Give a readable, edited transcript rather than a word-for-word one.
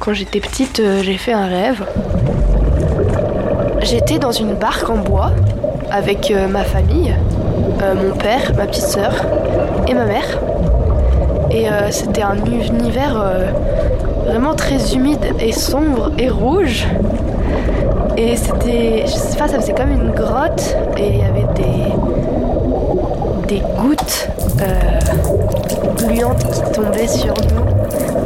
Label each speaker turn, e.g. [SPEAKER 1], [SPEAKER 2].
[SPEAKER 1] quand j'étais petite, j'ai fait un rêve. J'étais dans une barque en bois avec ma famille, mon père, ma petite sœur et ma mère. Et c'était un univers vraiment très humide et sombre et rouge. Et c'était, je sais pas, ça faisait comme une grotte et il y avait des gouttes gluantes qui tombaient sur nous.